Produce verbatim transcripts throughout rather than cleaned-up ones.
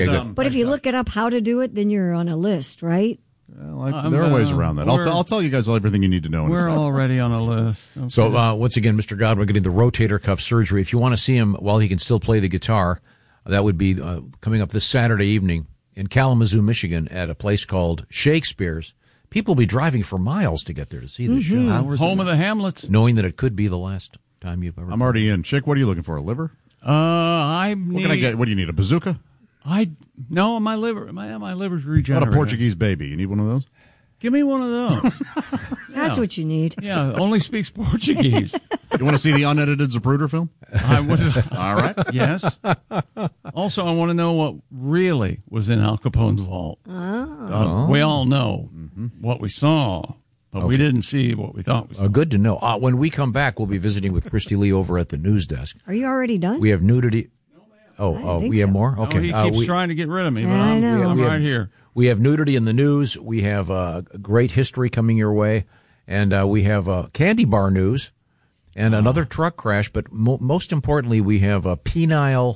Um, but if you look it up how to do it, then you're on a list, right? Well, I, there are ways around that. I'll, t- I'll tell you guys everything you need to know. We're already on a list. Okay. So, uh, once again, Mister Godwin getting the rotator cuff surgery. If you want to see him while he can still play the guitar, that would be uh, coming up this Saturday evening in Kalamazoo, Michigan, at a place called Shakespeare's. People will be driving for miles to get there to see this mm-hmm. show. Hours Home of the Hamlets. Knowing that it could be the last time you've ever. I'm already in. Chick, what are you looking for? A liver? Uh, I need. What can I get? What do you need? A bazooka? I no, my liver. My my liver's regenerated. What a Portuguese baby. You need one of those? Give me one of those. That's yeah. what you need. Yeah, only speaks Portuguese. You want to see the unedited Zapruder film? I would. All right. Yes. Also, I want to know what really was in Al Capone's vault. Oh. Uh, we all know mm-hmm. what we saw, but okay. we didn't see what we thought we saw. Uh, good to know. Uh, when we come back, we'll be visiting with Christy Lee over at the news desk. Are you already done? We have nudity. Oh, uh, we so. have more? Okay. No, he uh, keeps we, trying to get rid of me, but I I'm, know. I'm we right have, here. We have nudity in the news. We have uh, great history coming your way. And uh, we have uh, candy bar news and oh. another truck crash. But mo- most importantly, we have a penile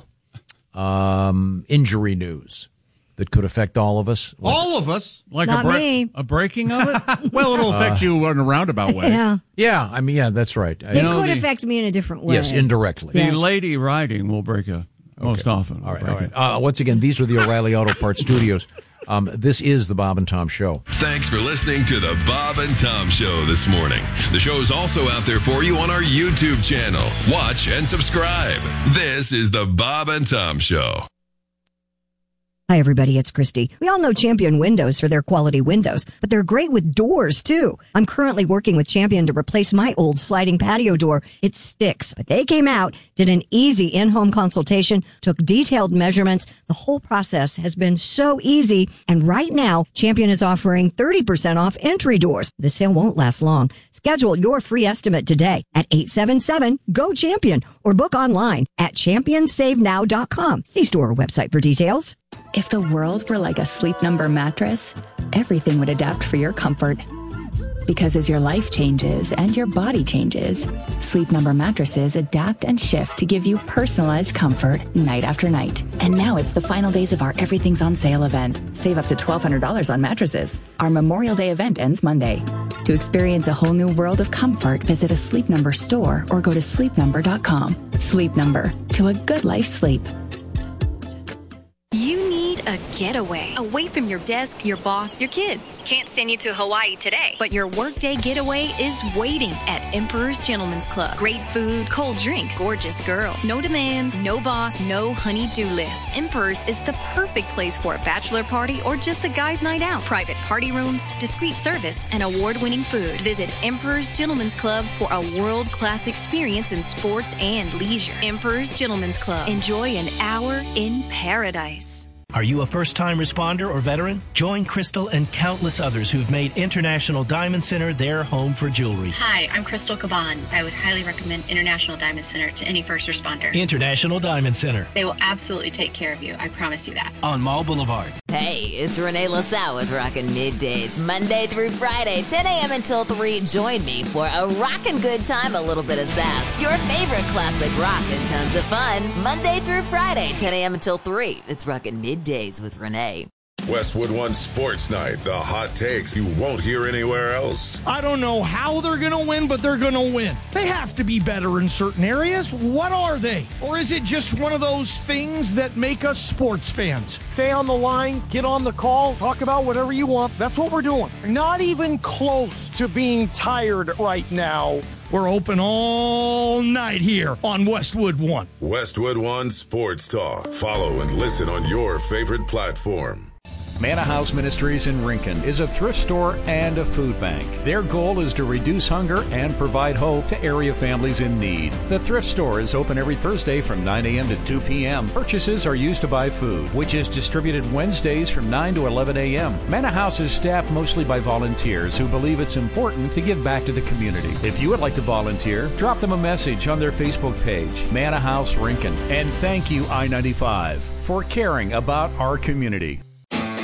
um, injury news that could affect all of us. All of us? Like Not a, bre- me. a breaking of it? Well, it'll affect uh, you in a roundabout way. Yeah. Yeah, I mean, yeah, that's right. It you know, could the, affect me in a different way. Yes, indirectly. The yes. lady riding will break a most okay. often. All right, all right. Uh, once again, these are the O'Reilly Auto Parts Studios. Um, this is the Bob and Tom Show. Thanks for listening to the Bob and Tom Show this morning. The show is also out there for you on our YouTube channel. Watch and subscribe. This is the Bob and Tom Show. Hi, everybody. It's Christy. We all know Champion Windows for their quality windows, but they're great with doors, too. I'm currently working with Champion to replace my old sliding patio door. It sticks, but they came out, did an easy in-home consultation, took detailed measurements. The whole process has been so easy. And right now, Champion is offering thirty percent off entry doors. The sale won't last long. Schedule your free estimate today at eight seven seven, G O, CHAMPION or book online at champion save now dot com. See store or website for details. If the world were like a Sleep Number mattress, everything would adapt for your comfort. Because as your life changes and your body changes, Sleep Number mattresses adapt and shift to give you personalized comfort night after night. And now it's the final days of our Everything's on Sale event. Save up to twelve hundred dollars on mattresses. Our Memorial Day event ends Monday. To experience a whole new world of comfort, visit a Sleep Number store or go to sleep number dot com. Sleep Number, to a good life sleep. A getaway. Away from your desk, your boss, your kids. Can't send you to Hawaii today, but your workday getaway is waiting at Emperor's Gentleman's Club. Great food, cold drinks, gorgeous girls. No demands, no boss, no honey-do list. Emperor's is the perfect place for a bachelor party or just a guy's night out. Private party rooms, discreet service, and award-winning food. Visit Emperor's Gentleman's Club for a world-class experience in sports and leisure. Emperor's Gentleman's Club. Enjoy an hour in paradise. Are you a first-time responder or veteran? Join Crystal and countless others who've made International Diamond Center their home for jewelry. Hi, I'm Crystal Caban. I would highly recommend International Diamond Center to any first responder. International Diamond Center. They will absolutely take care of you. I promise you that. On Mall Boulevard. Hey, it's Renee LaSalle with Rockin' Middays, Monday through Friday, ten a.m. until three. Join me for a rockin' good time, a little bit of sass. Your favorite classic rock and tons of fun. Monday through Friday, ten a.m. until three. It's Rockin' Middays with Renee. Westwood One Sports Night. The hot takes you won't hear anywhere else. I don't know how they're going to win, but they're going to win. They have to be better in certain areas. What are they? Or is it just one of those things that make us sports fans? Stay on the line, get on the call, talk about whatever you want. That's what we're doing. Not even close to being tired right now. We're open all night here on Westwood One. Westwood One Sports Talk. Follow and listen on your favorite platform. Manna House Ministries in Rincon is a thrift store and a food bank. Their goal is to reduce hunger and provide hope to area families in need. The thrift store is open every Thursday from nine a.m. to two p.m. Purchases are used to buy food, which is distributed Wednesdays from nine to eleven a.m. Manna House is staffed mostly by volunteers who believe it's important to give back to the community. If you would like to volunteer, drop them a message on their Facebook page, Manna House Rincon. And thank you, I ninety-five, for caring about our community.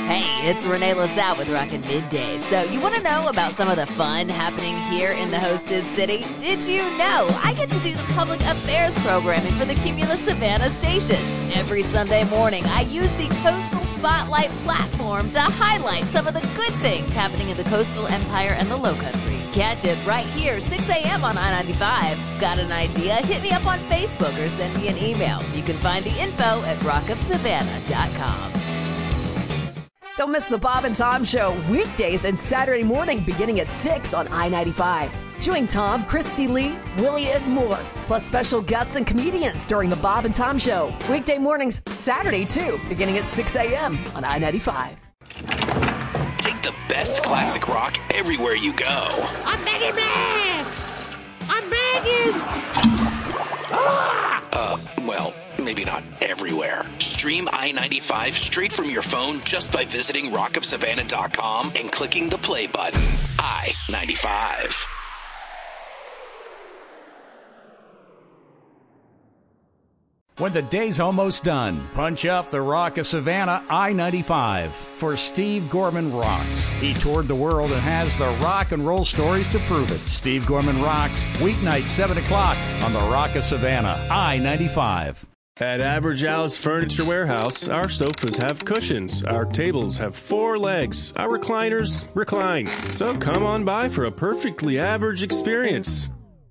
Hey, it's Renee LaSalle with Rockin' Middays. So you want to know about some of the fun happening here in the hostess city? Did you know I get to do the public affairs programming for the Cumulus Savannah stations? Every Sunday morning, I use the Coastal Spotlight platform to highlight some of the good things happening in the coastal empire and the Lowcountry. Catch it right here, six a.m. on I ninety-five. Got an idea? Hit me up on Facebook or send me an email. You can find the info at rock of savannah dot com. Don't miss the Bob and Tom Show weekdays and Saturday morning beginning at six on I ninety-five. Join Tom, Christy Lee, Willie, and more, plus special guests and comedians during the Bob and Tom Show. Weekday mornings, Saturday too, beginning at six a.m. on I ninety-five. Take the best classic rock everywhere you go. I'm begging, man! I'm begging! Ah! Uh, well, maybe not everywhere. Stream I ninety-five straight from your phone just by visiting rock of savannah dot com and clicking the play button. I ninety-five. When the day's almost done, punch up the Rock of Savannah I ninety-five for Steve Gorman Rocks. He toured the world and has the rock and roll stories to prove it. Steve Gorman Rocks, weeknight seven o'clock on the Rock of Savannah I ninety-five. At Average Al's Furniture Warehouse, our sofas have cushions, our tables have four legs, our recliners recline. So come on by for a perfectly average experience.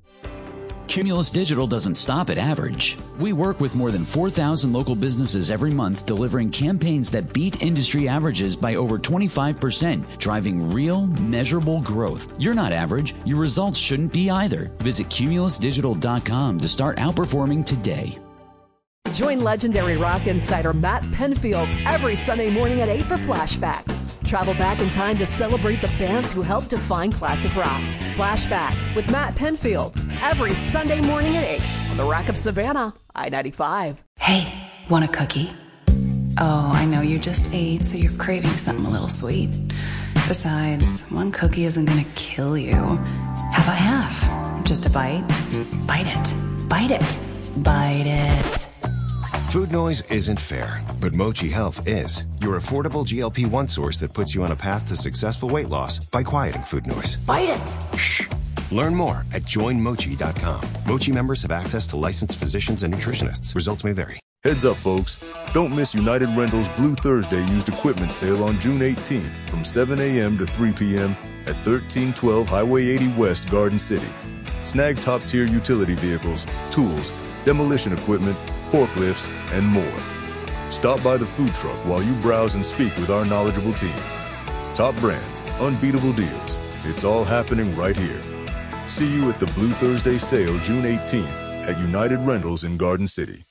Cumulus Digital doesn't stop at average. We work with more than four thousand local businesses every month, delivering campaigns that beat industry averages by over twenty-five percent, driving real, measurable growth. You're not average. Your results shouldn't be either. Visit cumulus digital dot com to start outperforming today. Join legendary rock insider Matt Penfield every Sunday morning at eight for Flashback. Travel back in time to celebrate the bands who helped define classic rock. Flashback with Matt Penfield every Sunday morning at eight on the Rock of Savannah, I ninety-five. Hey, want a cookie? Oh, I know you just ate, so you're craving something a little sweet. Besides, one cookie isn't going to kill you. How about half? Just a bite? Bite it. Bite it. Bite it. Food noise isn't fair, but Mochi Health is. Your affordable G L P one source that puts you on a path to successful weight loss by quieting food noise. Bite it! Shh! Learn more at join mochi dot com. Mochi members have access to licensed physicians and nutritionists. Results may vary. Heads up, folks. Don't miss United Rentals Blue Thursday used equipment sale on June eighteenth from seven a.m. to three p.m. at thirteen twelve Highway eighty West, Garden City. Snag top-tier utility vehicles, tools, demolition equipment, forklifts, and more. Stop by the food truck while you browse and speak with our knowledgeable team. Top brands, unbeatable deals. It's all happening right here. See you at the Blue Thursday sale June eighteenth at United Rentals in Garden City.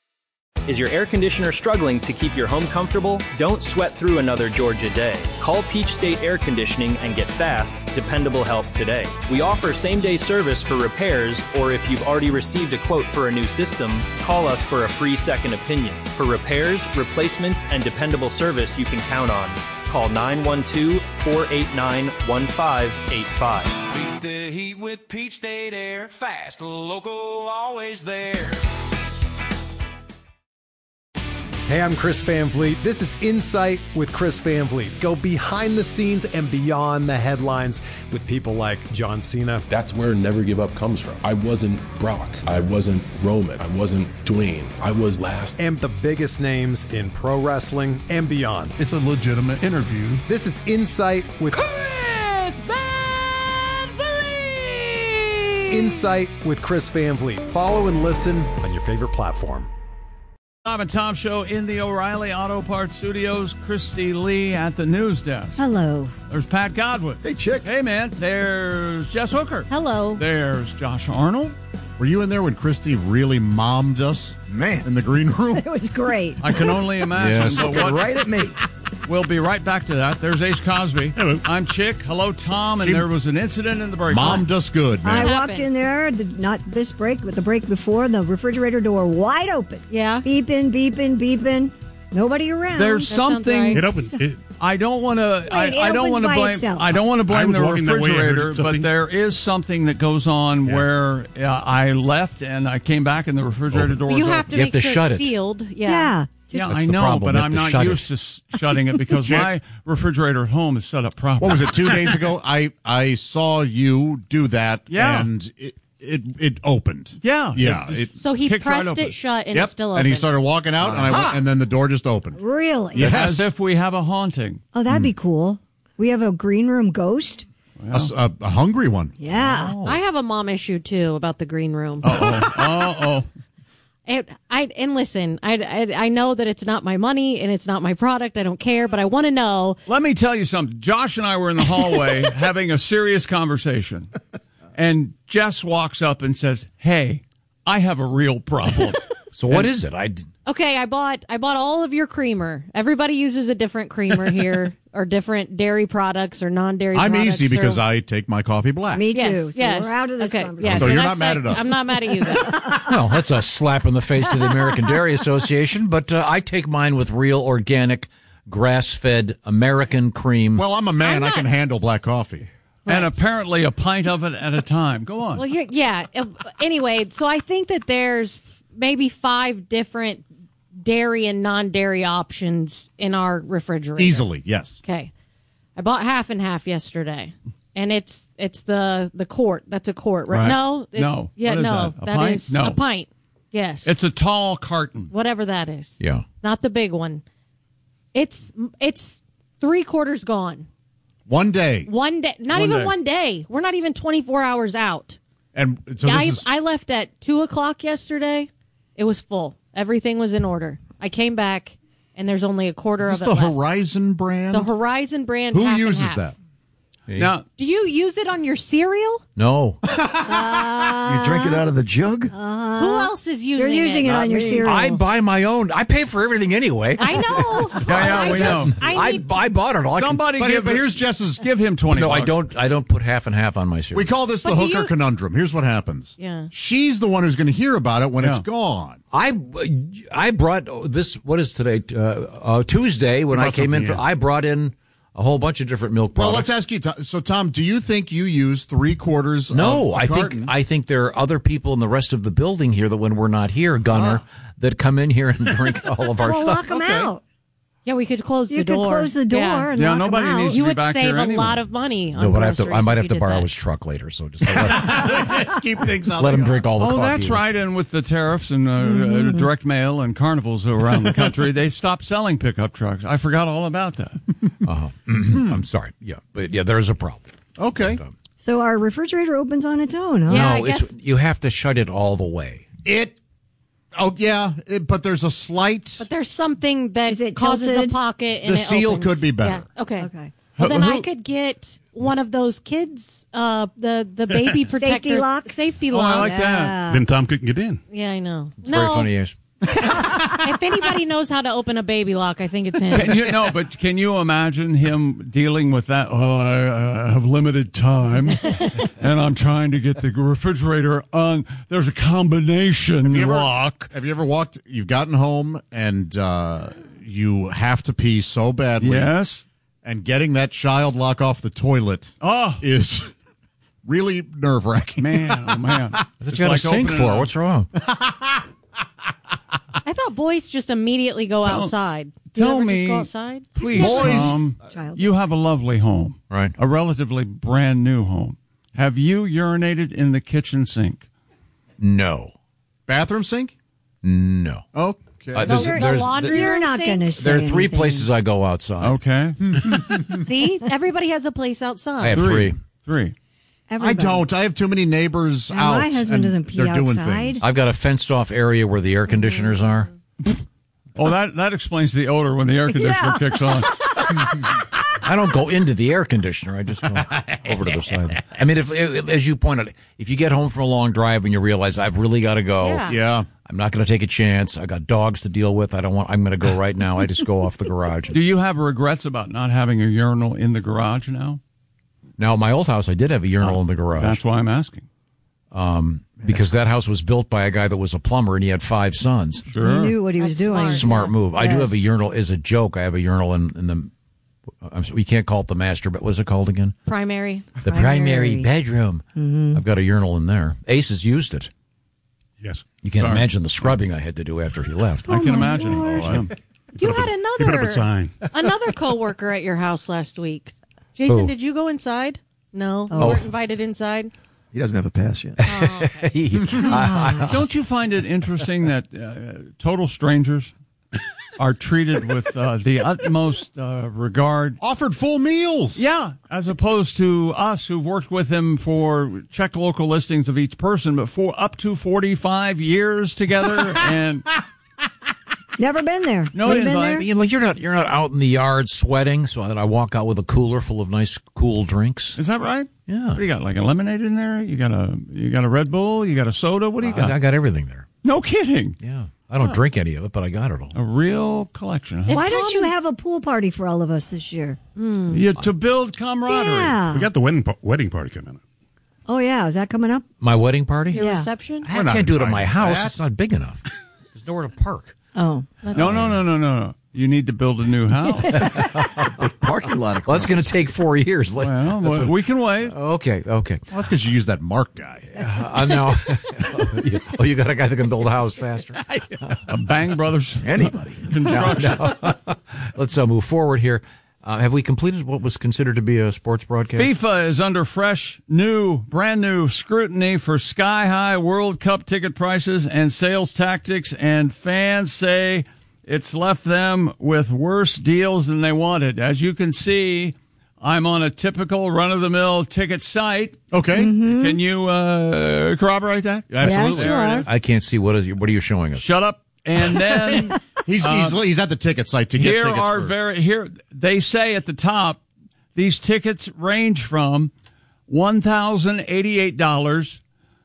Is your air conditioner struggling to keep your home comfortable? Don't sweat through another Georgia day. Call Peach State Air Conditioning and get fast, dependable help today. We offer same-day service for repairs, or if you've already received a quote for a new system, call us for a free second opinion. For repairs, replacements, and dependable service you can count on. Call nine one two, four eight nine, one five eight five. Beat the heat with Peach State Air. Fast, local, always there. Hey, I'm Chris Van Vliet. This is Insight with Chris Van Vliet. Go behind the scenes and beyond the headlines with people like John Cena. That's where Never Give Up comes from. I wasn't Brock. I wasn't Roman. I wasn't Dwayne. I was last. And the biggest names in pro wrestling and beyond. It's a legitimate interview. This is Insight with Chris Van Vliet! Insight with Chris Van Vliet. Follow and listen on your favorite platform. Bob and Tom Show in the O'Reilly Auto Parts Studios. Christy Lee at the news desk. Hello. There's Pat Godwin. Hey, chick. Hey, man. There's Jess Hooker. Hello. There's Josh Arnold. Were you in there when Christy really mommed us? Man. In the green room? It was great. I can only imagine. Yes. But what, right at me. We'll be right back to that. There's Ace Cosby. Hello. I'm Chick. Hello, Tom. And She there was an incident in the break. Mommed us good, man. I walked in there, the, not this break, but the break before, the refrigerator door wide open. Yeah. Beeping, beeping, beeping. Nobody around. There's That sounds something. right. It opened. It, I don't want to. I, Wait, it I don't opens want to by blame. itself. I don't want to I blame was the walking that way, I heard refrigerator, but something. there is something that goes on Yeah. where uh, I left and I came back and the refrigerator door. You was have to open. You make have to sure shut it's it. sealed. Yeah. Yeah. Yeah, That's I the know, problem. but You have I'm to not shut used it. to s- shutting it because my refrigerator at home is set up properly. What was it, two days ago? I, I saw you do that, Yeah. and it, it it opened. Yeah. Yeah. It It, just So he kicked right pressed open. it shut and yep. it's still open. And he started walking out, and I went, and then the door just opened. Really? Yes. As if we have a haunting. Oh, that'd be cool. We have a green room ghost. A, s- a- a hungry one. Yeah. Oh. I have a mom issue too about the green room. Uh-oh. Uh-oh. It, I and listen, I, I I know that it's not my money and it's not my product. I don't care, but I want to know. Let me tell you something. Josh and I were in the hallway having a serious conversation, and Jess walks up and says, "Hey, I have a real problem." So what is it? I d- Okay, I bought I bought all of your creamer. Everybody uses a different creamer here, or different dairy products or non-dairy. I'm products easy because or, I take my coffee black. Me too. Yes, so yes. we're out of this okay, conversation. yeah, So you're that's not mad like- at us. I'm not mad at you guys. well, that's a slap in the face to the American Dairy Association, but uh, I take mine with real, organic, grass-fed American cream. Well, I'm a man. I can handle black coffee. And apparently a pint of it at a time. Go on. Well, you're, yeah. uh, Anyway, so I think that there's maybe five different dairy and non-dairy options in our refrigerator. Easily, yes. Okay. I bought half and half yesterday, and it's it's the the quart. That's a quart, right? Right. No, it- No. yeah, What is no, that? A that pint? is No. a pint. Yes, It's a tall carton. whatever that is. Yeah. Not the big one. It's it's three quarters gone. One day. One day, not One even day. one day. We're not even twenty-four hours out. And so Yeah, this I, is, I left at two o'clock yesterday. It was full. Everything was in order. I came back, and there's only a quarter is of this it the left. Horizon brand? The Horizon brand. Who half and uses half. that? Now, Do you use it on your cereal? No. Uh, You drink it out of the jug? Who else is using You're it? using it on your cereal. I buy my own. I pay for everything anyway. I know. Yeah, yeah, I we just- know. I I, need- I bought it all. I can- somebody But, give but here's Jess's. give him twenty. no, I bucks. don't. I don't put half and half on my cereal. We call this the But do hooker you- conundrum. Here's what happens. Yeah. She's the one who's going to hear about it when it's Yeah. gone. I I brought this. What is today? Uh, uh, Tuesday when You I brought came in. something For, in. I brought in a whole bunch of different milk Well, products. let's ask you. Tom- So, Tom, do you think you use three quarters? No, of a I carton? think I think there are other people in the rest of the building here that when we're not here, Gunner, that come in here and drink all of our well, stuff. lock them Okay. out. Yeah, we could close You the could door. close the door Yeah. and Yeah, lock 'em nobody out. needs You to be would back save here a anyway. lot of money. On No, but I have to. I groceries might if have you to did borrow that. his truck later. So just let, Let's keep things on. let him drink all the Oh, coffee. that's right. And with the tariffs and uh, uh, direct mail and carnivals around the country, they stopped selling pickup trucks. I forgot all about that. Uh-huh. I'm sorry. Yeah, but yeah, there's a problem. Okay. So our refrigerator opens on its own, huh? Yeah, no, I it's guess- you have to shut it all the way. It. Oh yeah, it, but there's a slight. But there's something that Is it causes tilted? a pocket and The it seal opens. could be better. Yeah. Okay. Okay. Well, then Who- I could get one of those kids, uh, the the baby protector Safety locks? Safety Oh, I locks. like that. Yeah. Then Tom couldn't get in. Yeah, I know. It's no, very funny. Yes. if anybody knows how to open a baby lock, I think it's him. Can you no? But can you imagine him dealing with that? Oh, I uh, have limited time, and I'm trying to get the refrigerator on. There's a combination Have you ever- lock. Have you ever walked? You've gotten home and uh, you have to pee so badly. Yes. And getting that child lock off the toilet Oh, is really nerve wracking. man, oh man. That's It's got like a sink opening for. a- What's wrong? I thought boys just immediately go Tell- outside. Do you Tell ever me, just go outside? please, Boys- Tom, Child. you have a lovely home, Right. a relatively brand new home. Have you urinated in the kitchen sink? No. Bathroom sink? No. Okay. Uh, there's- The there's- laundry You're room not sink? going to say There are three anything. places I go outside. Okay, See, everybody has a place outside. I have three. Three. I Everybody. don't. I have too many neighbors And out. my husband and doesn't pee they're doing outside. things. I've got a fenced off area where the air conditioners are. Oh, that that explains the odor when the air conditioner Yeah. kicks on. I don't go into the air conditioner. I just go over to the side. I mean, if, if as you pointed, if you get home from a long drive and you realize I've really got to go, Yeah. Yeah. I'm not going to take a chance. I got dogs to deal with. I don't want. I'm going to go right now. I just go off the garage. Do you have regrets about not having a urinal in the garage now? Now, at my old house, I did have a urinal in the garage. That's why I'm asking. Um, because that house was built by a guy that was a plumber and he had five sons. He knew what he was That's doing. smart. Smart move. I do have a Yes. urinal as a joke. I have a urinal in, in the. I'm, sorry, we can't call it the master, but what's it called again? Primary. The primary, Primary. bedroom. Mhm. I've got a urinal in there. Ace has used it. Yes. You can't Sorry. imagine the scrubbing I had to do after he left. I can my imagine. Lord. Oh, I- You had He put up another a sign. another coworker at your house last week. Jason, Who? did you go inside? No, you Oh. weren't invited inside. He doesn't have a pass yet. Oh, okay. Don't you find it interesting that uh, total strangers are treated with uh, the utmost uh, regard? Offered full meals. Yeah, as opposed to us who've worked with him for check local listings of each person, but for up to forty-five years together and Never been there. no Have you been invite. there? You know, you're not you're not out in the yard sweating, so that I walk out with a cooler full of nice, cool drinks. Is that right? Yeah. What do you got? Like a lemonade in there? You got a you got a Red Bull? You got a soda? What do you got? I, I got everything there. No kidding. Yeah, I don't drink any of it, but I got it all. A real collection. Huh? Why don't you have a pool party for all of us this year? Yeah, to build camaraderie. Yeah. We got the wedding, pa- wedding party coming up. Oh, yeah. Is that coming up? My wedding party? Your Yeah. reception? I not can't do it at my invited to house. that. It's not big enough. There's nowhere to park. Oh. No, no, no, no, no, no. You need to build a new house. Parking lot. Well, that's going to take four years. Like, well, that's what- we can wait. okay, okay. Well, that's because you use that Mark guy. Uh, no. Oh, you got a guy that can build a house faster. A Bang Brothers Anybody. construction. Let's uh, move forward here. Uh, have we completed what was considered to be a sports broadcast? FIFA is under fresh, new, brand new scrutiny for sky-high World Cup ticket prices and sales tactics, and fans say it's left them with worse deals than they wanted. As you can see, I'm on a typical run-of-the-mill ticket site. Okay. Can you uh, corroborate that? Absolutely. Yeah, sure. There it is. I can't see. What is? What are you showing us? Shut up. And then He's, he's he's at the ticket site to get here tickets. are for- very here. They say at the top, these tickets range from one thousand eighty-eight dollars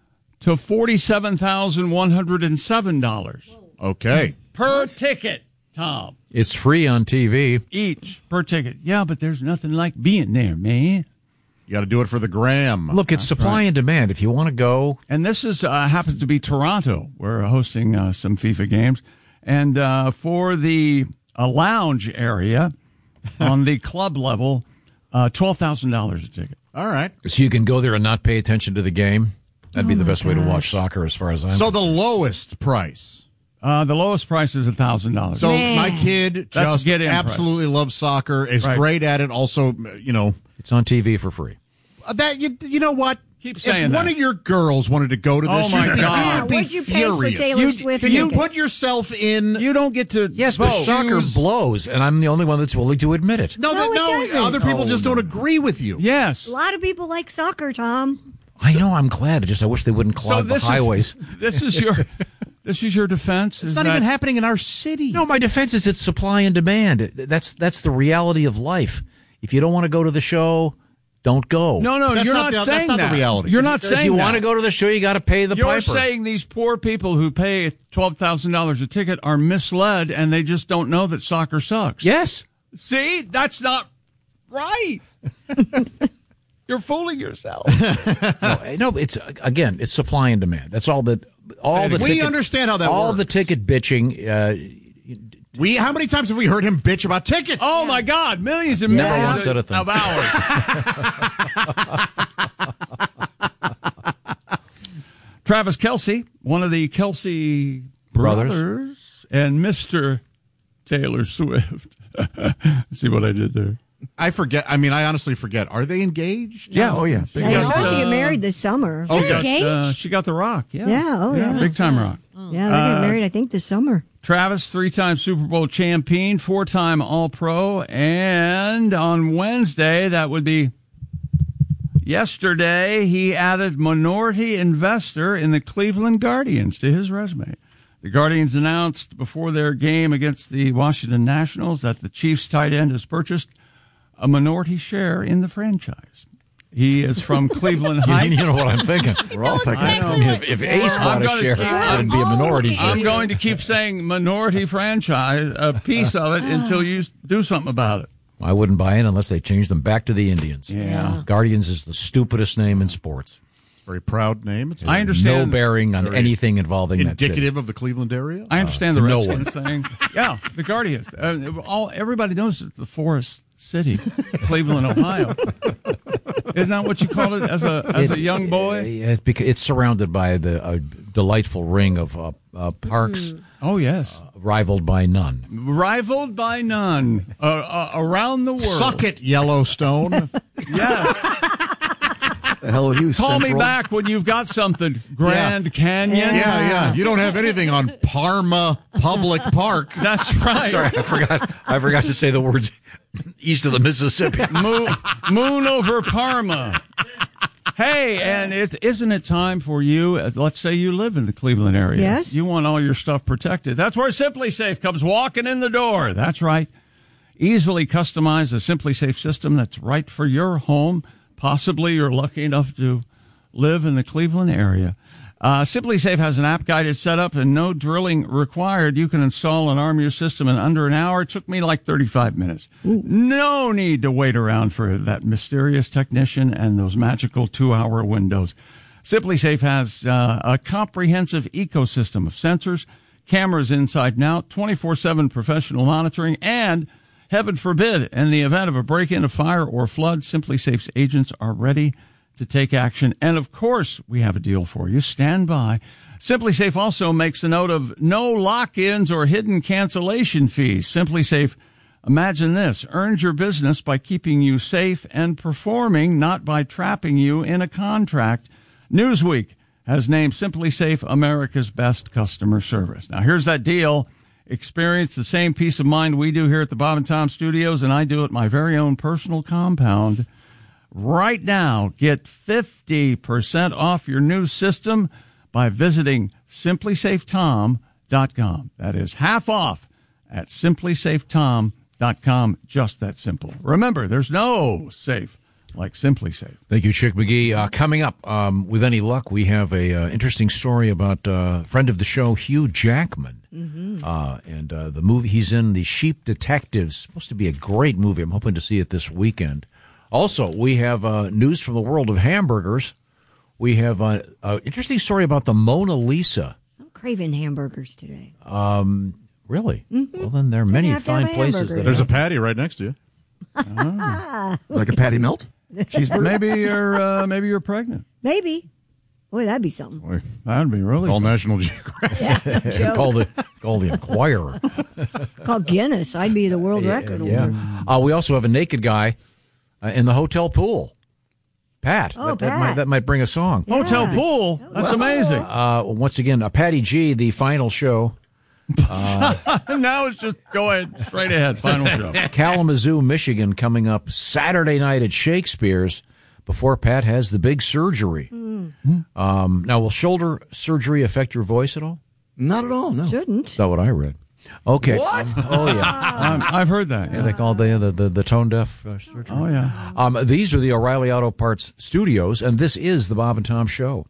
to forty-seven thousand one hundred and seven dollars Okay. per ticket. Tom, It's free on T V. each per ticket. Yeah, but there's nothing like being there, man. You got to do it for the gram. Look, it's supply and demand. If you want to go, And this is uh, happens to be Toronto. We're hosting uh, some FIFA games, and uh, for the uh, lounge area on the club level, uh, twelve thousand dollars a ticket. All right. so you can go there and not pay attention to the game. That'd be the best way to watch soccer, as far as I'm. So the lowest price. Uh, the lowest price is a thousand dollars. So my kid That's just get in absolutely loves soccer. Is Right. great at it. Also, you know it's on T V for free. uh, that you you know what. Keep saying if that. one of your girls wanted to go to this, Oh, my you'd be, God. you'd be What'd you pay for furious. Taylor You- Swift Can you tickets? put yourself in? You don't get to. Yes, but Vote. soccer Choose- blows, and I'm the only one that's willing to admit it. No, No, that, it no. doesn't. Other people Oh, just no. don't agree with you. Yes. A lot of people like soccer, Tom. I know. I'm glad. Just I wish they wouldn't clog the this highways. Is, this is your. This is your defense. It's is not that- even happening in our city. No, my defense is it's supply and demand. That's that's the reality of life. If you don't want to go to the show, don't go. No, no, That's you're not not, the- saying that's not the that. reality. You're not if saying you that. want to go to the show, you got to pay the You're piper. saying these poor people who pay twelve thousand dollars a ticket are misled, and they just don't know that soccer sucks. Yes. See, that's not right. You're fooling yourself. no, no, it's again, it's supply and demand. That's all that. All the We ticket, understand how that all works. the ticket bitching. Uh, We how many times have we heard him bitch about tickets? Oh my God, millions and Never millions once said a thing. of hours. Travis Kelce, one of the Kelce brothers, Brothers. and Mister Taylor Swift. See what I did there? I forget. I mean, I honestly forget. Are they engaged? Yeah. Oh, yeah. Big Yeah, you're got, supposed to uh, get married this summer. Okay. Engaged? Uh, she got the rock. Yeah. Yeah, oh, yeah. Big time rock. Yeah, they're getting married, I think, this summer. Travis, three-time Super Bowl champion, four-time All-Pro, and on Wednesday, that would be yesterday, he added minority investor in the Cleveland Guardians to his resume. The Guardians announced before their game against the Washington Nationals that the Chiefs tight end has purchased a minority share in the franchise. He is from Cleveland you, Heights. you know what I'm thinking. We're all thinking. I mean, if, if Ace I'm bought a gonna share, keep- it would be a minority share. I'm going to keep saying minority franchise, a piece of it, until you do something about it. I wouldn't buy in unless they changed them back to the Indians. Yeah. Guardians is the stupidest name in sports. Very proud name. It's I understand. No bearing on Very anything involving that city. indicative of the Cleveland area. I understand Uh, the to no Redskins thing. Yeah, the Guardians. Uh, all everybody knows it's the Forest City, Cleveland, Ohio. Isn't that what you called it as a as It- a young boy? It's because it's surrounded by the uh, delightful ring of uh, uh, parks. Oh yes, uh, rivaled by none. Rivaled by none uh, uh, around the world. Suck it, Yellowstone. Yeah. The hell are you, Call me Central? back when you've got something. Grand Yeah. Canyon. Yeah, yeah. You don't have anything on Parma Public Park. That's right. Sorry, I forgot. I forgot to say the words east of the Mississippi. Moon, moon over Parma. Hey, and it, isn't it time for you, uh, let's say you live in the Cleveland area. Yes. You want all your stuff protected. That's where Simply Safe comes walking in the door. That's right. Easily customize a Simply Safe system that's right for your home. Possibly you're lucky enough to live in the Cleveland area. Uh, Simply Safe has an app-guided setup and no drilling required. You can install and arm your system in under an hour. It took me like thirty-five minutes. Ooh. No need to wait around for that mysterious technician and those magical two-hour windows. Simply Safe has uh, a comprehensive ecosystem of sensors, cameras inside and out, twenty-four seven professional monitoring, and heaven forbid, in the event of a break-in, a fire, or flood, Simply Safe's agents are ready to take action. And, of course, we have a deal for you. Stand by. Simply Safe also makes a note of no lock-ins or hidden cancellation fees. Simply Safe, imagine this, earns your business by keeping you safe and performing, not by trapping you in a contract. Newsweek has named Simply Safe America's best customer service. Now, here's that deal. Experience the same peace of mind we do here at the Bob and Tom Studios, and I do at my very own personal compound. Right now, get fifty percent off your new system by visiting simply safe tom dot com. That is half off at simply safe tom dot com. Just that simple. Remember, there's no safe like Simply Safe. Thank you, Chick McGee. Uh, coming up, um, with any luck, we have a uh, interesting story about a uh, friend of the show, Hugh Jackman. Mm-hmm. Uh, and uh, the movie he's in, The Sheep Detectives, supposed to be a great movie. I'm hoping to see it this weekend. Also, we have uh, news from the world of hamburgers. We have an uh, interesting story about the Mona Lisa. I'm craving hamburgers today. Um, really? Mm-hmm. Well, then there are many have to fine have a places. hamburger. That There's have- a patty right next to you. Oh. Like a patty melt? Cheeseburger? Maybe you're uh, maybe you're pregnant. Maybe. Boy, that'd be something. Boy, that'd be really all something. National Geographic. Yeah, Joe. call the call the Inquirer. Call Guinness. I'd be the world record holder. Yeah. Uh, we also have a naked guy uh, in the hotel pool. Pat. Oh, that, that Pat. might that might bring a song. Yeah. Hotel pool. That's amazing. Uh, once again, uh, Patty G, the final show. Uh, now it's just go ahead, straight ahead. Final show. Kalamazoo, Michigan, coming up Saturday night at Shakespeare's before Pat has the big surgery. Mm. Um, now, will shoulder surgery affect your voice at all? Not at all, no. Shouldn't. That's not what I read. Okay. What? Um, oh, yeah. Um, I've heard that. Yeah, Yeah. they call the, the, the, the tone deaf uh, surgery. Oh, yeah. Um, these are the O'Reilly Auto Parts studios, and this is the Bob and Tom Show.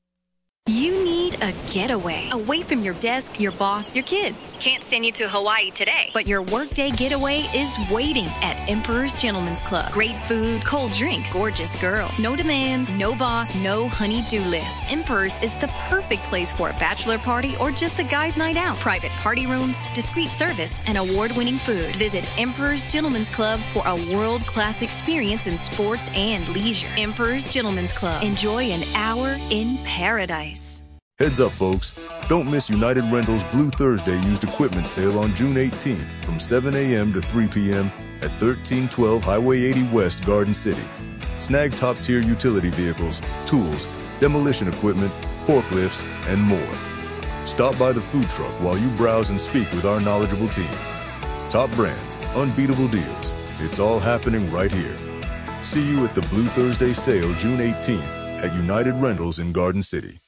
You need a getaway away from your desk, your boss, your kids. Can't send you to Hawaii today, but your workday getaway is waiting at Emperor's Gentleman's Club. Great food, cold drinks, gorgeous girls. No demands, no boss, no honey-do list. Emperor's is the perfect place for a bachelor party or just a guy's night out. Private party rooms, discreet service, and award-winning food. Visit Emperor's Gentleman's Club for a world-class experience in sports and leisure. Emperor's Gentleman's Club. Enjoy an hour in paradise. Heads up, folks. Don't miss United Rentals Blue Thursday used equipment sale on June eighteenth from seven a.m. to three p.m. at thirteen twelve Highway eighty West, Garden City. Snag top-tier utility vehicles, tools, demolition equipment, forklifts, and more. Stop by the food truck while you browse and speak with our knowledgeable team. Top brands, unbeatable deals. It's all happening right here. See you at the Blue Thursday sale June eighteenth at United Rentals in Garden City.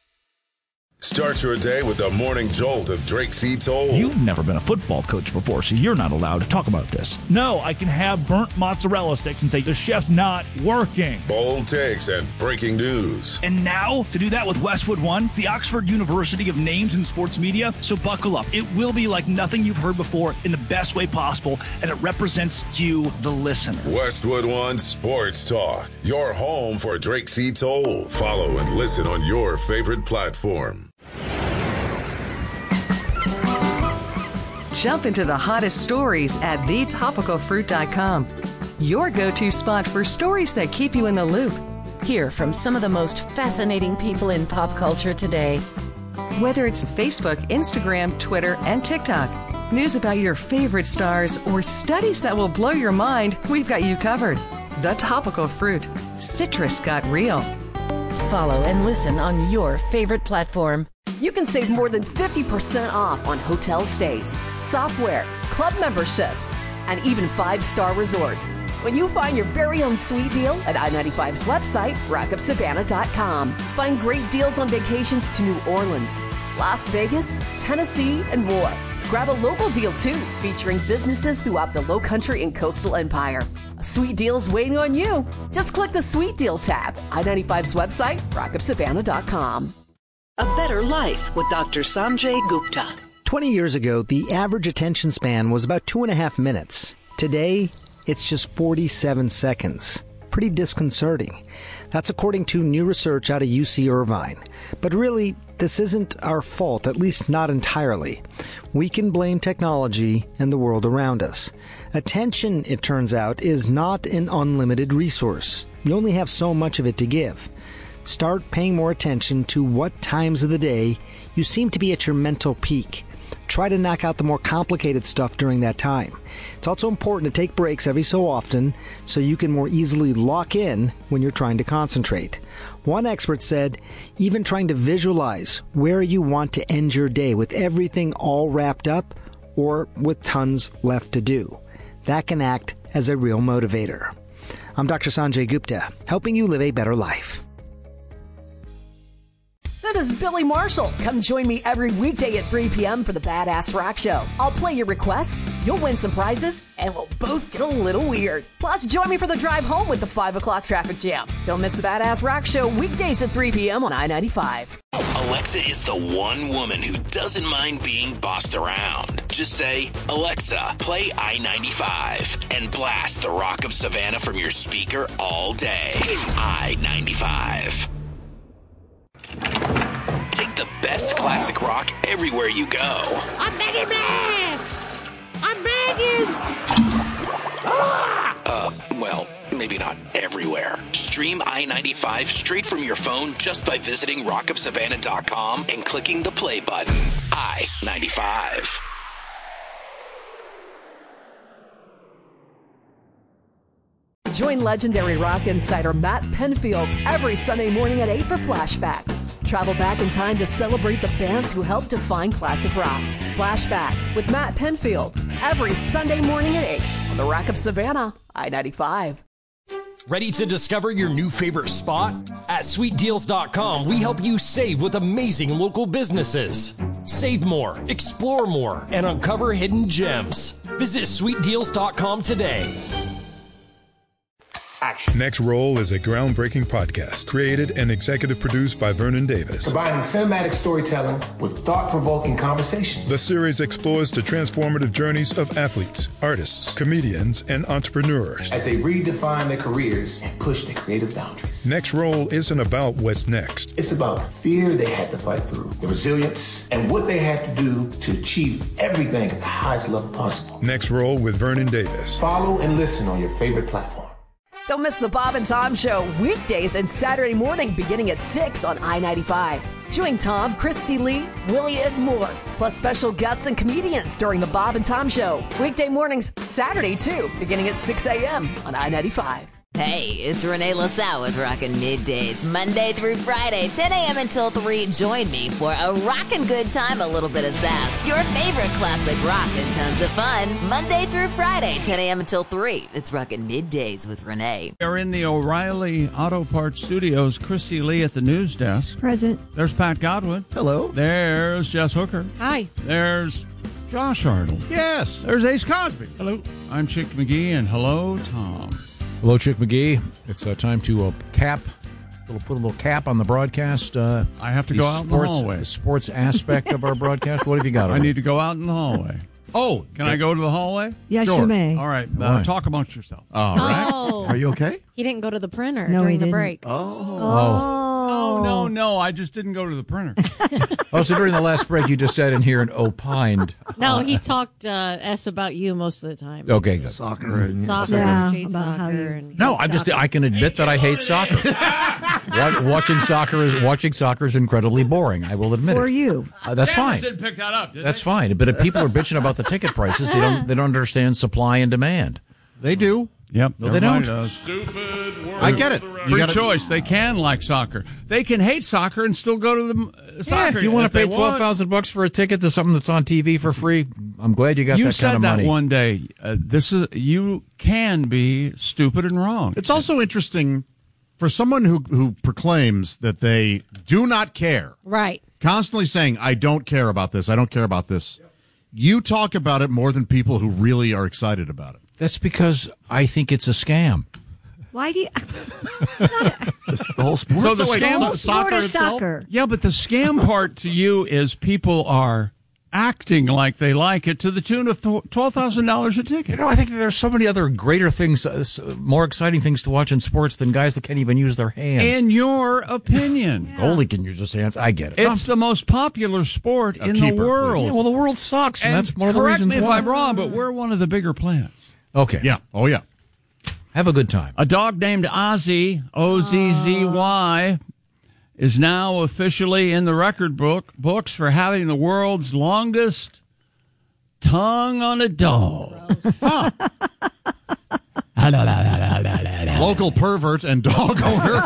Start your day with the morning jolt of Drake C. Toll. You've never been a football coach before, so you're not allowed to talk about this. No, I can have burnt mozzarella sticks and say the chef's not working. Bold takes and breaking news. And now, to do that with Westwood One, the Oxford University of Names in Sports Media. So buckle up. It will be like nothing you've heard before in the best way possible, and it represents you, the listener. Westwood One Sports Talk, your home for Drake C. Toll. Follow and listen on your favorite platform. Jump into the hottest stories at the topical fruit dot com. your go-to spot for stories that keep you in the loop. Hear from some of the most fascinating people in pop culture today. Whether it's Facebook, Instagram, Twitter, and TikTok, news about your favorite stars, or studies that will blow your mind, we've got you covered. The Topical Fruit. Citrus got real. Follow and listen on your favorite platform. You can save more than fifty percent off on hotel stays, software, club memberships, and even five-star resorts when you find your very own sweet deal at I ninety-five's website, rock up savannah dot com. Find great deals on vacations to New Orleans, Las Vegas, Tennessee, and more. Grab a local deal, too, featuring businesses throughout the Lowcountry and Coastal Empire. A sweet deal's waiting on you. Just click the Sweet Deal tab. I ninety-five's website, rock up savannah dot com. A better life with Doctor Sanjay Gupta. twenty years ago, the average attention span was about two and a half minutes. Today, it's just forty-seven seconds. Pretty disconcerting. That's according to new research out of U C Irvine. But really, this isn't our fault, at least not entirely. We can blame technology and the world around us. Attention, it turns out, is not an unlimited resource. You only have so much of it to give. Start paying more attention to what times of the day you seem to be at your mental peak. Try to knock out the more complicated stuff during that time. It's also important to take breaks every so often so you can more easily lock in when you're trying to concentrate. One expert said, even trying to visualize where you want to end your day with everything all wrapped up or with tons left to do. That can act as a real motivator. I'm Doctor Sanjay Gupta, helping you live a better life. This is Billy Marshall. Come join me every weekday at three p.m. for the Badass Rock Show. I'll play your requests, you'll win some prizes, and we'll both get a little weird. Plus, join me for the drive home with the five o'clock traffic jam. Don't miss the Badass Rock Show weekdays at three p.m. on I ninety-five. Alexa is the one woman who doesn't mind being bossed around. Just say, Alexa, play I ninety-five, and blast the Rock of Savannah from your speaker all day. I ninety-five. Take the best classic rock everywhere you go. I'm begging, man! I'm begging! Ah! Uh, well, maybe not everywhere. Stream I ninety-five straight from your phone just by visiting rock of savannah dot com and clicking the play button. I ninety-five. Join legendary rock insider Matt Penfield every Sunday morning at eight for Flashback. Travel back in time to celebrate the bands who helped define classic rock. Flashback with Matt Penfield every Sunday morning at eight on the Rock of Savannah, I ninety-five. Ready to discover your new favorite spot? At sweet deals dot com, we help you save with amazing local businesses. Save more, explore more, and uncover hidden gems. Visit sweet deals dot com today. Action. Next Roll is a groundbreaking podcast created and executive produced by Vernon Davis. Combining cinematic storytelling with thought-provoking conversations. The series explores the transformative journeys of athletes, artists, comedians, and entrepreneurs as they redefine their careers and push their creative boundaries. Next Roll isn't about what's next. It's about the fear they had to fight through, the resilience, and what they had to do to achieve everything at the highest level possible. Next Roll with Vernon Davis. Follow and listen on your favorite platform. Don't miss the Bob and Tom Show weekdays and Saturday morning beginning at six on I ninety-five. Join Tom, Christy Lee, Willie, and more, plus special guests and comedians during the Bob and Tom Show. Weekday mornings, Saturday too, beginning at six a.m. on I ninety-five. Hey, it's Renee LaSalle with Rockin' Middays, Monday through Friday, ten a.m. until three. Join me for a rockin' good time, a little bit of sass, your favorite classic rock, and tons of fun. Monday through Friday, ten a.m. until three. It's Rockin' Middays with Renee. We're in the O'Reilly Auto Parts Studios. Christy Lee at the news desk. Present. There's Pat Godwin. Hello. There's Jess Hooker. Hi. There's Josh Arnold. Yes. There's Ace Cosby. Hello. I'm Chick McGee, and hello, Tom. Hello, Chick McGee. It's uh, time to uh, cap, we'll put a little cap on the broadcast. Uh, I have to go out in the sports, hallway. The sports aspect of our broadcast. What have you got? I need to go out in the hallway. Oh, can I go to the hallway? Yes, sure. you may. All right, uh, talk amongst yourself. All right. Oh. Are you okay? He didn't go to the printer No, during he the didn't. break. Oh. Oh. no, no, no. I just didn't go to the printer. Oh, so during the last break, you just sat in here and opined. No, he talked uh, S about you most of the time. Okay, good. Soccer. And, Soccer, Yeah, hate about how soccer. you- And No, I'm just. I can admit that I hate soccer. Wa- watching soccer is watching soccer is incredibly boring. I will admit For it. you. Uh, that's fine. Didn't pick that up, did That's they? fine. But if people are bitching about the ticket prices, they don't. They don't understand supply and demand. They do. Yep. No, they everybody don't. does. Stupid world. I get it. around. You Free gotta- choice. They can like soccer. They can hate soccer and still go to the uh, soccer. Yeah, if you want to they pay twelve thousand bucks for a ticket to something that's on T V for free, I'm glad you got You that said kind of that money. one day. Uh, this is you can be stupid and wrong. It's also interesting for someone who who proclaims that they do not care, right. constantly saying, "I don't care about this. I don't care about this." You talk about it more than people who really are excited about it. That's because I think it's a scam. Why do you? It's the whole sport. So the So wait, scam, so- Sport soccer is itself? soccer. yeah, but the scam part to you is people are acting like they like it to the tune of twelve thousand dollars a ticket. You know, I think there's so many other greater things, uh, s- more exciting things to watch in sports than guys that can't even use their hands. In your opinion, Goalie can use his hands. I get it. it's the most popular sport in the keeper, world. Yeah, well, the world sucks, and, and that's one of the correct reasons me if why. I'm wrong, but we're one of the bigger plants. Okay. Yeah. Oh, yeah. Have a good time. A dog named Ozzy, O Z Z Y, is now officially in the record book books for having the world's longest tongue on a dog. Local pervert and dog owner.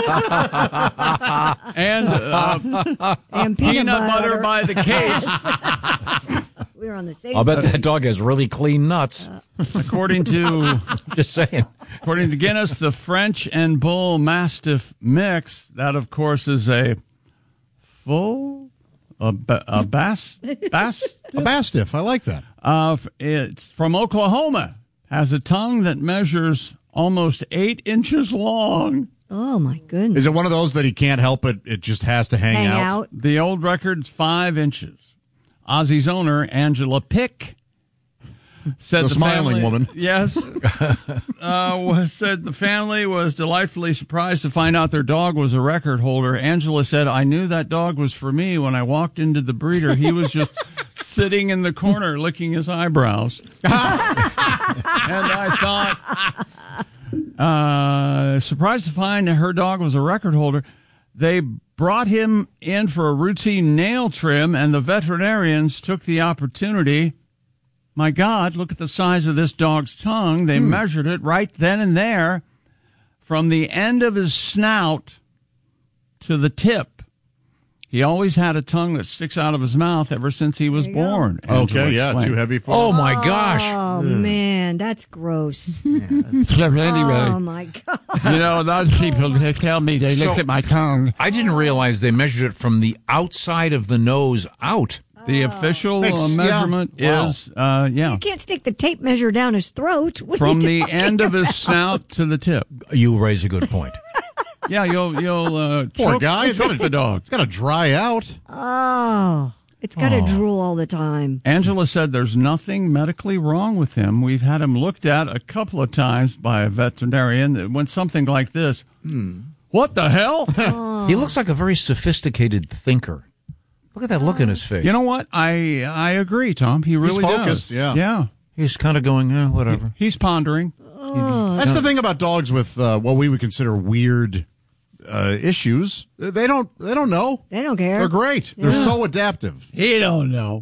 And uh, And peanut butter by the case. We're on the same. I'll bet that dog has really clean nuts. According to Just saying. according to Guinness, the French and Bull Mastiff mix, that of course is a full a, ba- a bass bass A Mastiff. I like that. Uh, it's from Oklahoma. Has a tongue that measures almost eight inches long. Oh my goodness! Is it one of those that he can't help it? It just has to hang, Hang out? out. The old record's five inches. Ozzy's owner, Angela Pick, said The the, smiling family- woman. Yes, uh, was, said the family was delightfully surprised to find out their dog was a record holder. Angela said, "I knew that dog was for me when I walked into the breeder. He was just sitting in the corner licking his eyebrows." And I thought, uh, surprised to find that her dog was a record holder. They brought him in for a routine nail trim, and the veterinarians took the opportunity. My God, look at the size of this dog's tongue. They Hmm. measured it right then and there from the end of his snout to the tip. He always had a tongue that sticks out of his mouth ever since he was born. Angela Okay, yeah, explained. too heavy for Oh, my gosh. Oh man, that's gross. Anyway, Oh my god! you know, those people they tell me they So- looked at my tongue. I didn't realize they measured it from the outside of the nose out. The official uh, Thanks, yeah. measurement Wow. is, uh, yeah, You can't stick the tape measure down his throat. What are from you the talking end of his about? snout to the tip. You raise a good point. Yeah, you'll you'll uh, Poor choke, guy. It's choke gotta, the dog. It's got to dry out. Oh, it's got to Oh. drool all the time. Angela said there's nothing medically wrong with him. We've had him looked at a couple of times by a veterinarian. It went something like this. Hmm. What the hell? He looks like a very sophisticated thinker. Look at that look in his face. You know what? I I agree, Tom. He really focused, does. yeah. Yeah. He's kind of going, eh, whatever. He's pondering. That's the thing about dogs with uh, what we would consider weird uh, issues. They don't. They don't know. They don't care. They're great. They're Yeah. so adaptive. He don't know.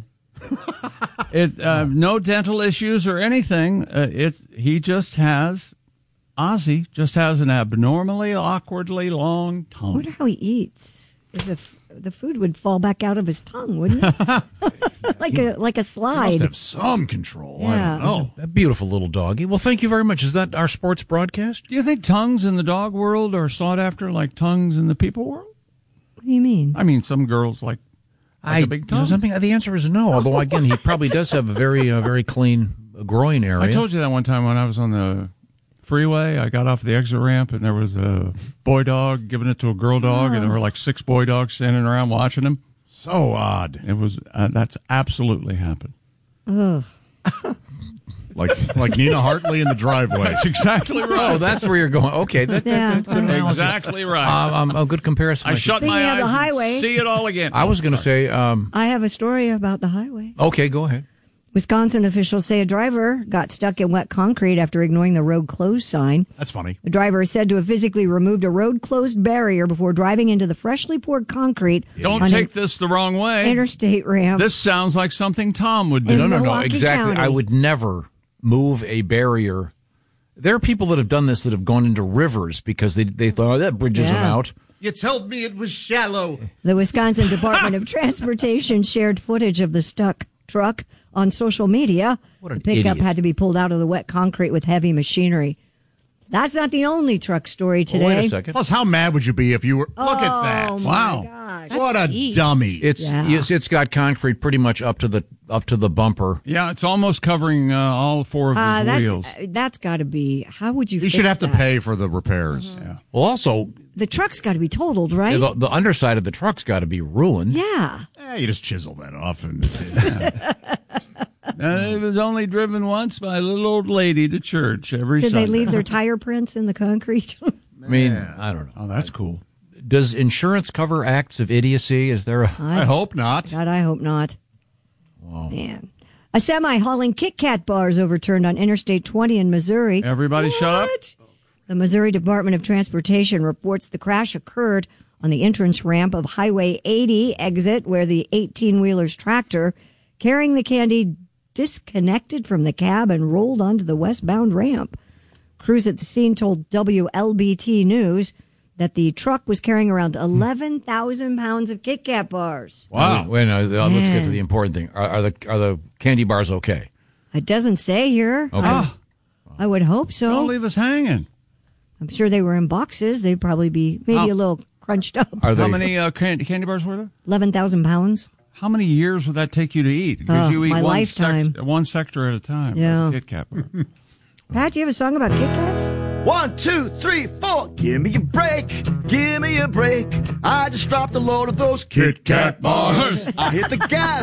it uh, no dental issues or anything. Uh, it he just has Ozzy just has an abnormally awkwardly long I tongue. wonder how he eats. If the, f- the food would fall back out of his tongue, wouldn't it? like a like a They must slide. have some control. I Yeah. don't know. A beautiful little doggy. Well, thank you very much. Is that our sports broadcast? Do you think tongues in the dog world are sought after like tongues in the people world? What do you mean? I mean, some girls like, like I, a big you know tongue. something? The answer is no. Although, again, he probably does have a very, uh, very clean groin area. I told you that one time when I was on the freeway. I got off the exit ramp and there was a boy dog giving it to a girl dog, and there were like six boy dogs standing around watching him. So odd. It was uh, that's absolutely happened. Ugh. Like like Nina Hartley in the driveway. That's exactly right. Oh, that's where you're going. Okay, that, that, Yeah. that's good analogy. Exactly right. Um, um, a good comparison. I shut Speaking my of eyes the highway- and see it all again. I was going to say, um, I have a story about the highway. okay, go ahead. Wisconsin officials say a driver got stuck in wet concrete after ignoring the road closed sign. That's funny. The driver is said to have physically removed a road closed barrier before driving into the freshly poured concrete. Don't on take an this the wrong way. interstate ramp. This sounds like something Tom would do. In No, no, no, Milwaukee exactly. County. I would never move a barrier. There are people that have done this that have gone into rivers because they, they thought, oh, that bridges them Yeah. out. You told me it was shallow. The Wisconsin Department of Transportation shared footage of the stuck truck on social media. What an the pickup idiot. had to be pulled out of the wet concrete with heavy machinery. That's not the only truck story today. Oh, wait a second. Plus, how mad would you be if you were? Look at Oh, that! my Wow. God. What a deep. dummy! It's Yeah. yes, it's got concrete pretty much up to the up to the bumper. Yeah, it's almost covering uh, all four of his Uh, that's wheels. uh, that's got to be. How would you? You fix should have to that? pay for the repairs. Yeah. Well, also The truck's got to be totaled, right? the, the underside of the truck's got to be ruined. yeah. Eh, you just chisel that off, and And it was only driven once by a little old lady to church every Did Sunday. they leave their tire prints in the concrete? I mean, I don't know. Oh, that's cool. Does insurance cover acts of idiocy? Is there a? I hope not. God, I hope not. Man. A semi hauling Kit Kat bars overturned on Interstate twenty in Missouri. Everybody shut up. The Missouri Department of Transportation reports the crash occurred on the entrance ramp of Highway eighty exit, where the eighteen-wheeler's tractor carrying the candy disconnected from the cab and rolled onto the westbound ramp. Crews at the scene told W L B T News that the truck was carrying around eleven thousand pounds of Kit Kat bars. Wow. Wait, no, uh, let's get to Man. the important thing. Are, are the are the candy bars okay? It doesn't say here. Okay. I, I would hope so. Don't leave us hanging. I'm sure they were in boxes. They'd probably be maybe How- a little crunched up. Are How they? many uh, candy, candy bars were there? eleven thousand pounds. How many years would that take you to eat? Because Oh, you eat my one, lifetime. sect- one sector at a time. Yeah. Kit Kat bar. Pat, do you have a song about Kit Kats? One, two, three, four. Give me a break. Give me a break. I just dropped a load of those Kit Kat bars. I hit the gas